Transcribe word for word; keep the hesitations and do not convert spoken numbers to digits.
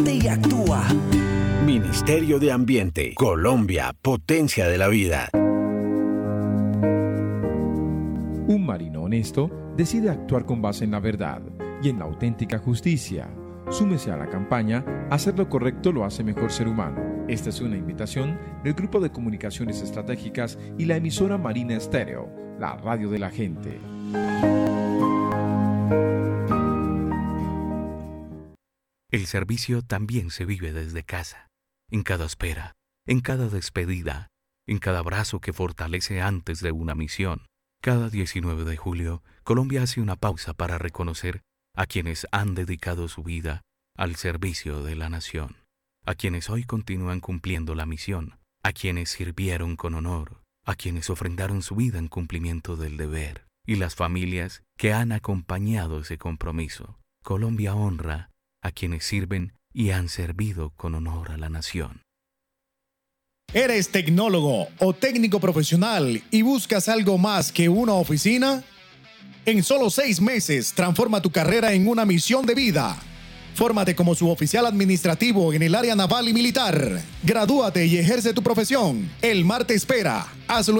siente y actúa. Ministerio de Ambiente. Colombia, potencia de la vida. Un marino honesto decide actuar con base en la verdad y en la auténtica justicia. Súmese a la campaña Hacer lo correcto lo hace mejor ser humano. Esta es una invitación del Grupo de Comunicaciones Estratégicas y la emisora Marina Estéreo, la radio de la gente. El servicio también se vive desde casa, en cada espera, en cada despedida, en cada abrazo que fortalece antes de una misión. Cada diecinueve de julio, Colombia hace una pausa para reconocer a quienes han dedicado su vida al servicio de la nación, a quienes hoy continúan cumpliendo la misión, a quienes sirvieron con honor, a quienes ofrendaron su vida en cumplimiento del deber, y las familias que han acompañado ese compromiso. Colombia honra a quienes sirven y han servido con honor a la nación. ¿Eres tecnólogo o técnico profesional y buscas algo más que una oficina? En solo seis meses, transforma tu carrera en una misión de vida. Fórmate como suboficial administrativo en el área naval y militar. Gradúate y ejerce tu profesión. El mar te espera. Hazlo en